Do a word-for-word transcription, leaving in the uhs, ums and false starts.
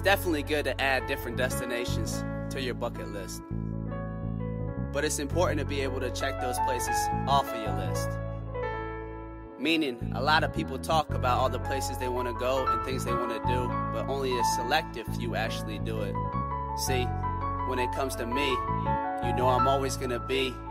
It's definitely good to add different destinations to your bucket list. But it's important to be able to check those places off of your list. Meaning, a lot of people talk about all the places they want to go and things they want to do, but only a selective few actually do it. See, when it comes to me, you know I'm always going to be